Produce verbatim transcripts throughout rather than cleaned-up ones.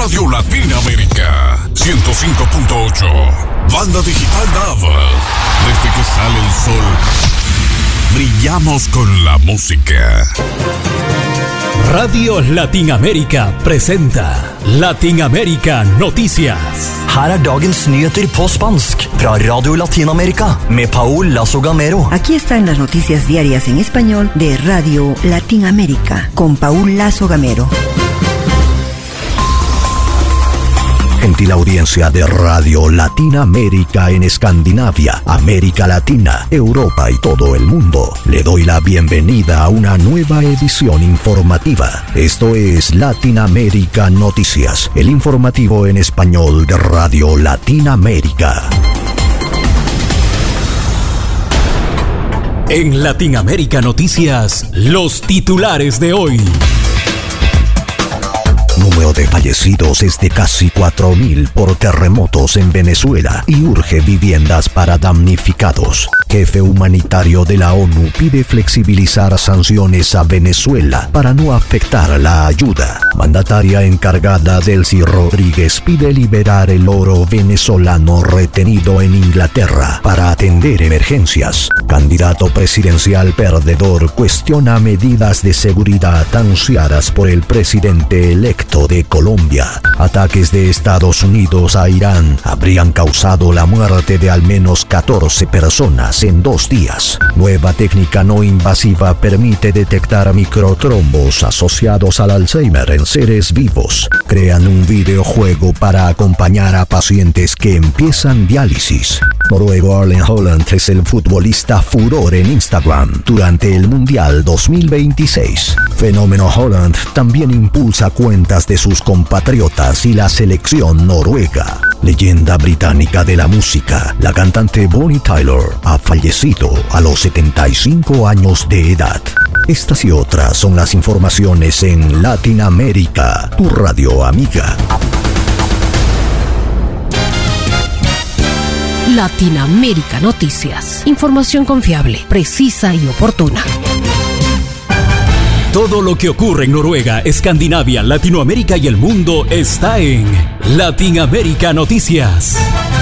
Radio Latinoamérica, ciento cinco punto ocho. Banda digital Nava. Desde que sale el sol, brillamos con la música. Radio Latinoamérica presenta Latinoamérica Noticias. Her er dagens nyheter på spansk fra Radio Latinoamérica med Paul Lazo Gamero. Aquí están las noticias diarias en español de Radio Latinoamérica con Paul Lazo Gamero. Gentil audiencia de Radio Latinoamérica en Escandinavia, América Latina, Europa y todo el mundo. Le doy la bienvenida a una nueva edición informativa. Esto es Latinoamérica Noticias, el informativo en español de Radio Latinoamérica. En Latinoamérica Noticias, los titulares de hoy. Número de fallecidos es de casi cuatro mil por terremotos en Venezuela y urge viviendas para damnificados. Jefe humanitario de la ONU pide flexibilizar sanciones a Venezuela para no afectar la ayuda. Mandataria encargada Delcy Rodríguez pide liberar el oro venezolano retenido en Inglaterra para atender emergencias. Candidato presidencial perdedor cuestiona medidas de seguridad anunciadas por el presidente electo de Colombia. Ataques de Estados Unidos a Irán habrían causado la muerte de al menos catorce personas en dos días. Nueva técnica no invasiva permite detectar microtrombos asociados al Alzheimer en seres vivos. Crean un videojuego para acompañar a pacientes que empiezan diálisis. Noruego Erling Haaland es el futbolista furor en Instagram durante el Mundial dos mil veintiséis. Fenómeno Haaland también impulsa cuentas de sus compatriotas y la selección noruega. Leyenda británica de la música, la cantante Bonnie Tyler ha fallecido a los setenta y cinco años de edad. Estas y otras son las informaciones en Latinoamérica, tu radio amiga. Latinoamérica Noticias. Información confiable, precisa y oportuna. Todo lo que ocurre en Noruega, Escandinavia, Latinoamérica y el mundo está en Latinoamérica Noticias.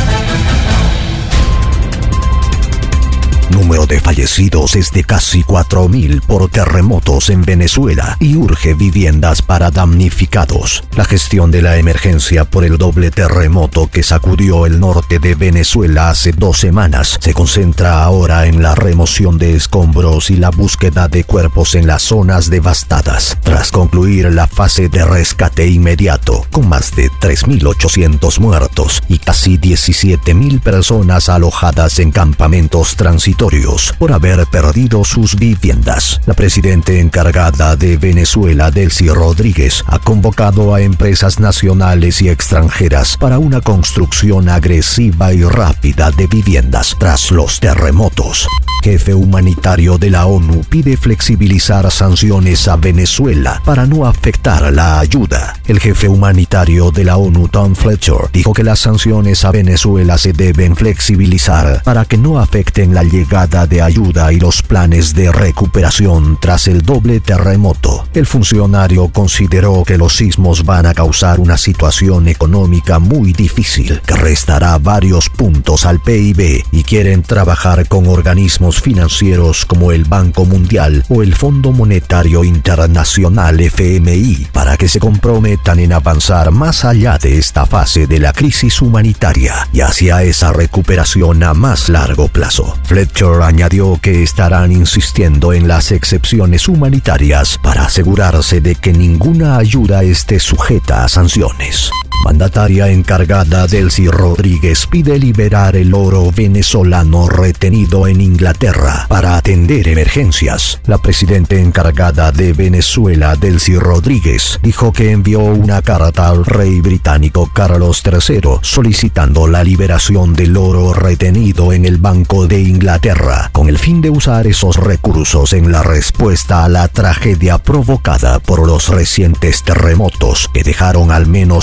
Número de fallecidos es de casi cuatro mil por terremotos en Venezuela y urge viviendas para damnificados. La gestión de la emergencia por el doble terremoto que sacudió el norte de Venezuela hace dos semanas se concentra ahora en la remoción de escombros y la búsqueda de cuerpos en las zonas devastadas, tras concluir la fase de rescate inmediato, con más de tres mil ochocientos muertos y casi diecisiete mil personas alojadas en campamentos transitorios por haber perdido sus viviendas. La presidenta encargada de Venezuela, Delcy Rodríguez, ha convocado a empresas nacionales y extranjeras para una construcción agresiva y rápida de viviendas tras los terremotos. Jefe humanitario de la ONU pide flexibilizar sanciones a Venezuela para no afectar la ayuda. El jefe humanitario de la ONU, Tom Fletcher, dijo que las sanciones a Venezuela se deben flexibilizar para que no afecten la llegada de ayuda y los planes de recuperación tras el doble terremoto. El funcionario consideró que los sismos van a causar una situación económica muy difícil que restará varios puntos al P I B y quieren trabajar con organismos financieros como el Banco Mundial o el Fondo Monetario Internacional F M I para que se comprometan en avanzar más allá de esta fase de la crisis humanitaria y hacia esa recuperación a más largo plazo. Fletcher añadió que estarán insistiendo en las excepciones humanitarias para asegurarse de que ninguna ayuda esté sujeta a sanciones. Mandataria encargada Delcy Rodríguez pide liberar el oro venezolano retenido en Inglaterra para atender emergencias. La presidenta encargada de Venezuela, Delcy Rodríguez, dijo que envió una carta al rey británico Carlos tercero solicitando la liberación del oro retenido en el Banco de Inglaterra, con el fin de usar esos recursos en la respuesta a la tragedia provocada por los recientes terremotos que dejaron al menos tres mil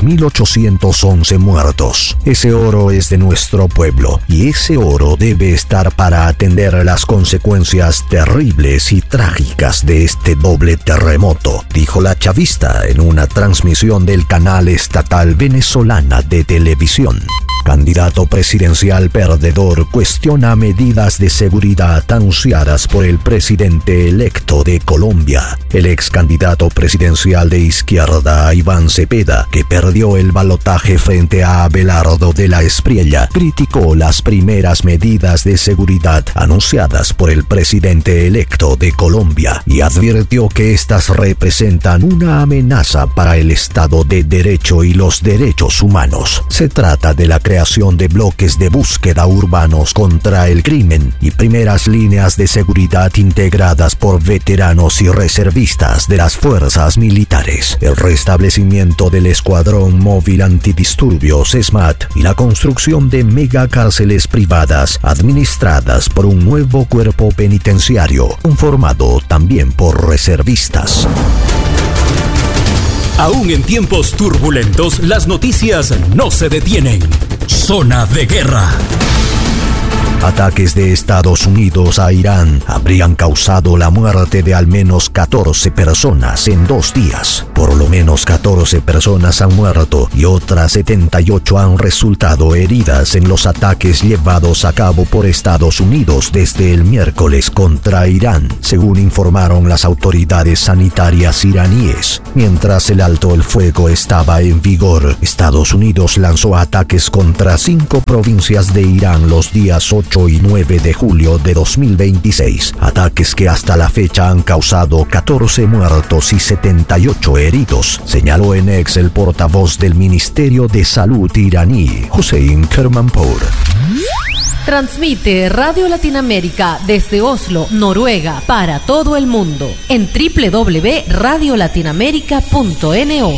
mil ochocientos once muertos. Ese oro es de nuestro pueblo y ese oro debe estar para atender las consecuencias terribles y trágicas de este doble terremoto, dijo la chavista en una transmisión del canal estatal venezolana de televisión. Candidato presidencial perdedor cuestiona medidas de seguridad anunciadas por el presidente electo de Colombia. El ex candidato presidencial de izquierda, Iván Cepeda, que perdió el balotaje frente a Abelardo de la Espriella, criticó las primeras medidas de seguridad anunciadas por el presidente electo de Colombia y advirtió que estas representan una amenaza para el Estado de Derecho y los derechos humanos. Se trata de la creación de bloques de búsqueda urbanos contra el crimen y primeras líneas de seguridad integradas por veteranos y reservistas de las fuerzas militares, el restablecimiento del Escuadrón Móvil Antidisturbios SMAT y la construcción de megacárceles privadas administradas por un nuevo cuerpo penitenciario, conformado también por reservistas. Aún en tiempos turbulentos, las noticias no se detienen. Zona de guerra. Ataques de Estados Unidos a Irán habrían causado la muerte de al menos catorce personas en dos días. Por lo menos catorce personas han muerto y otras setenta y ocho han resultado heridas en los ataques llevados a cabo por Estados Unidos desde el miércoles contra Irán, según informaron las autoridades sanitarias iraníes. Mientras el alto el fuego estaba en vigor, Estados Unidos lanzó ataques contra cinco provincias de Irán los días ocho y nueve de julio de dos mil veintiséis, ataques que hasta la fecha han causado catorce muertos y setenta y ocho heridos, señaló en X el portavoz del Ministerio de Salud iraní, Hossein Kermanpour. Transmite Radio Latinoamérica desde Oslo, Noruega, para todo el mundo en doble u doble u doble u punto radio latinoamérica punto no.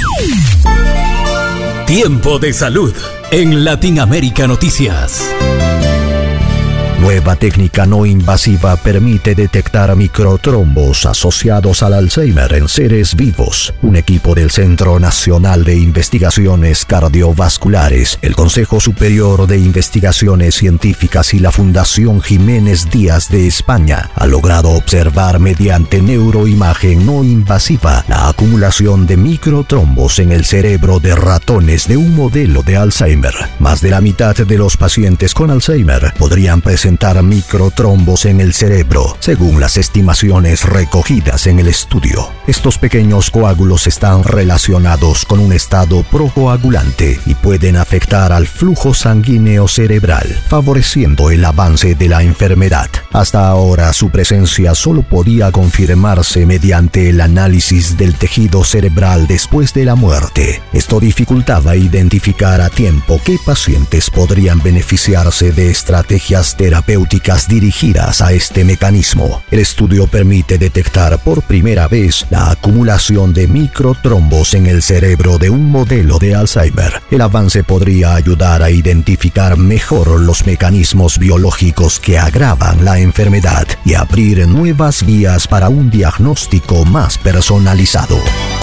Tiempo de salud en Latinoamérica Noticias. Nueva técnica no invasiva permite detectar microtrombos asociados al Alzheimer en seres vivos. Un equipo del Centro Nacional de Investigaciones Cardiovasculares, el Consejo Superior de Investigaciones Científicas y la Fundación Jiménez Díaz de España ha logrado observar mediante neuroimagen no invasiva la acumulación de microtrombos en el cerebro de ratones de un modelo de Alzheimer. Más de la mitad de los pacientes con Alzheimer podrían presentar microtrombos en el cerebro, según las estimaciones recogidas en el estudio. Estos pequeños coágulos están relacionados con un estado procoagulante y pueden afectar al flujo sanguíneo cerebral, favoreciendo el avance de la enfermedad. Hasta ahora, su presencia solo podía confirmarse mediante el análisis del tejido cerebral después de la muerte. Esto dificultaba identificar a tiempo qué pacientes podrían beneficiarse de estrategias terapéuticas dirigidas a este mecanismo. El estudio permite detectar por primera vez la acumulación de microtrombos en el cerebro de un modelo de Alzheimer. El avance podría ayudar a identificar mejor los mecanismos biológicos que agravan la enfermedad y abrir nuevas vías para un diagnóstico más personalizado.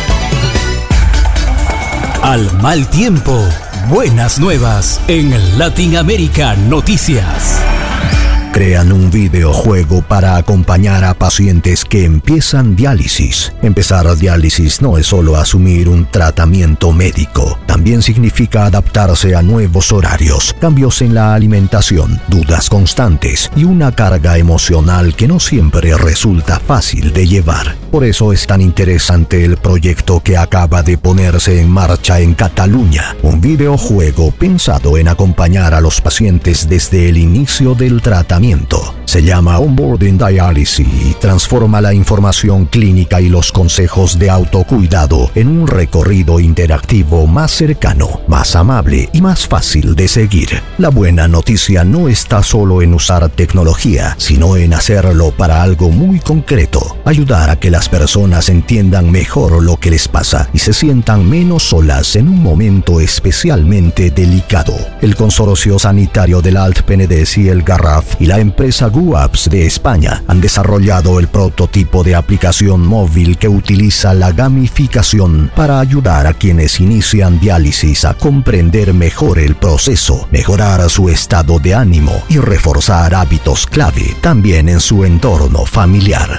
Al mal tiempo, buenas nuevas en Latinoamérica Noticias. Crean un videojuego para acompañar a pacientes que empiezan diálisis. Empezar diálisis no es solo asumir un tratamiento médico, también significa adaptarse a nuevos horarios, cambios en la alimentación, dudas constantes y una carga emocional que no siempre resulta fácil de llevar. Por eso es tan interesante el proyecto que acaba de ponerse en marcha en Cataluña, un videojuego pensado en acompañar a los pacientes desde el inicio del tratamiento. Se llama Onboarding Dialysis y transforma la información clínica y los consejos de autocuidado en un recorrido interactivo más cercano, más amable y más fácil de seguir. La buena noticia no está solo en usar tecnología, sino en hacerlo para algo muy concreto, ayudar a que las personas entiendan mejor lo que les pasa y se sientan menos solas en un momento especialmente delicado. El Consorcio Sanitario del Alt Penedès y el Garraf y la empresa GoApps de España han desarrollado el prototipo de aplicación móvil que utiliza la gamificación para ayudar a quienes inician diálisis a comprender mejor el proceso, mejorar su estado de ánimo y reforzar hábitos clave también en su entorno familiar.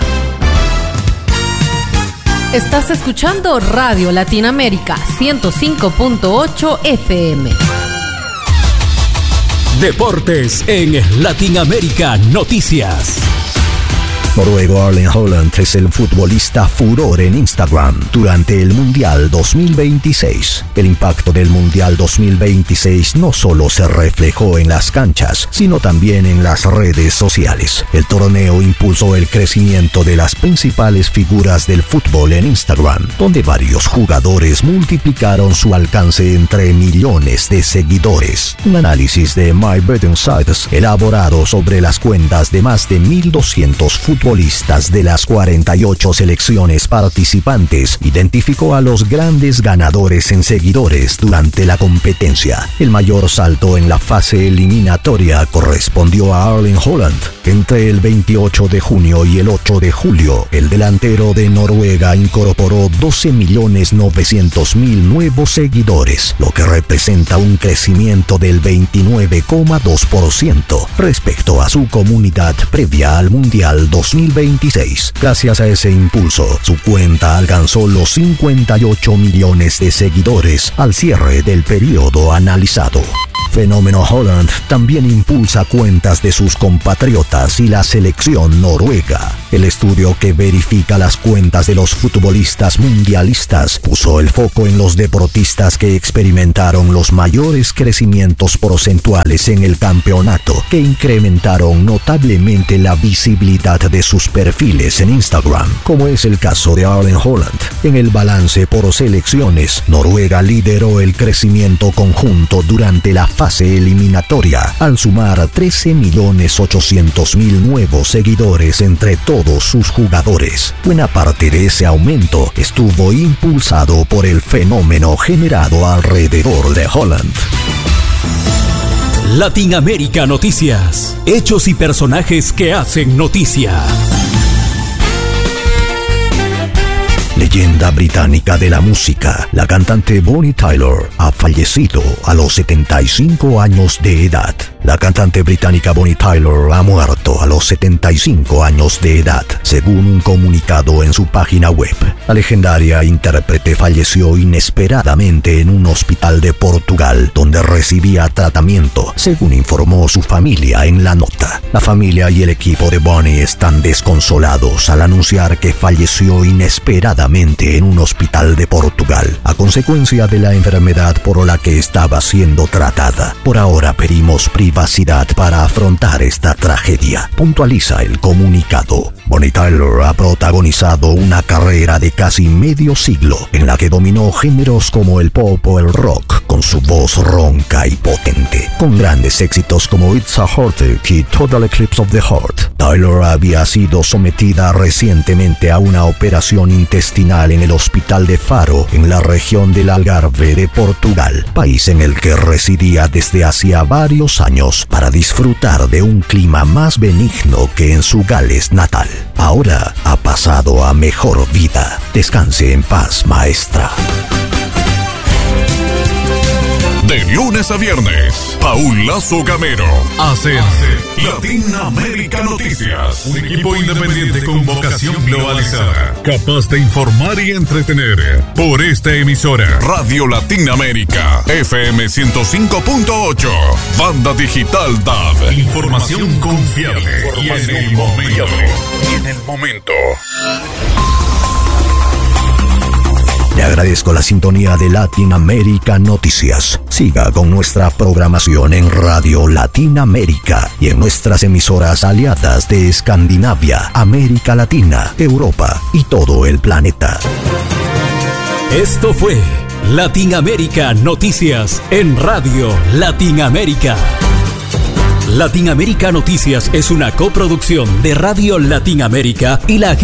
Estás escuchando Radio Latinoamérica ciento cinco punto ocho F M. Deportes en Latinoamérica Noticias. Noruego Erling Haaland es el futbolista furor en Instagram durante el Mundial dos mil veintiséis. El impacto del Mundial dos mil veintiséis no solo se reflejó en las canchas, sino también en las redes sociales. El torneo impulsó el crecimiento de las principales figuras del fútbol en Instagram, donde varios jugadores multiplicaron su alcance entre millones de seguidores. Un análisis de My Betting Sites elaborado sobre las cuentas de más de mil doscientos futbolistas futbolistas de las cuarenta y ocho selecciones participantes identificó a los grandes ganadores en seguidores durante la competencia. El mayor salto en la fase eliminatoria correspondió a Erling Haaland. Entre el veintiocho de junio y el ocho de julio, el delantero de Noruega incorporó doce millones novecientos mil nuevos seguidores, lo que representa un crecimiento del veintinueve coma dos por ciento respecto a su comunidad previa al Mundial dos mil veintiséis. Gracias a ese impulso, su cuenta alcanzó los cincuenta y ocho millones de seguidores al cierre del periodo analizado. Fenómeno Haaland también impulsa cuentas de sus compatriotas y la selección noruega. El estudio que verifica las cuentas de los futbolistas mundialistas puso el foco en los deportistas que experimentaron los mayores crecimientos porcentuales en el campeonato, que incrementaron notablemente la visibilidad de sus perfiles en Instagram, como es el caso de Erling Haaland. En el balance por selecciones, Noruega lideró el crecimiento conjunto durante la fase eliminatoria, al sumar trece millones ochocientos mil nuevos seguidores entre todos sus jugadores. Buena parte de ese aumento estuvo impulsado por el fenómeno generado alrededor de Haaland. Latinoamérica Noticias. Hechos y personajes que hacen noticia. Leyenda británica de la música, la cantante Bonnie Tyler ha fallecido a los setenta y cinco años de edad. La cantante británica Bonnie Tyler ha muerto a los setenta y cinco años de edad, según un comunicado en su página web. La legendaria intérprete falleció inesperadamente en un hospital de Portugal, donde recibía tratamiento, según informó su familia en la nota. La familia y el equipo de Bonnie están desconsolados al anunciar que falleció inesperadamente en un hospital de Portugal, a consecuencia de la enfermedad por la que estaba siendo tratada. Por ahora pedimos privacidad para afrontar esta tragedia, puntualiza el comunicado. Bonnie Tyler ha protagonizado una carrera de casi medio siglo en la que dominó géneros como el pop o el rock con su voz ronca y potente, con grandes éxitos como It's a Heartache y Total Eclipse of the Heart. Tyler había sido sometida recientemente a una operación intestinal en el hospital de Faro, en la región del Algarve de Portugal, país en el que residía desde hacía varios años para disfrutar de un clima más benigno que en su Gales natal. Ahora ha pasado a mejor vida. Descanse en paz, maestra. De lunes a viernes, Paul Lazo Gamero hace Latinoamérica Noticias. Un equipo independiente con vocación globalizada, capaz de informar y entretener. Por esta emisora, Radio Latinoamérica, F M ciento cinco punto ocho, Banda Digital D A B. Información confiable y en el momento. Y en el momento. Le agradezco la sintonía de Latinoamérica Noticias. Siga con nuestra programación en Radio Latinoamérica y en nuestras emisoras aliadas de Escandinavia, América Latina, Europa y todo el planeta. Esto fue Latinoamérica Noticias en Radio Latinoamérica. Latinoamérica Noticias es una coproducción de Radio Latinoamérica y la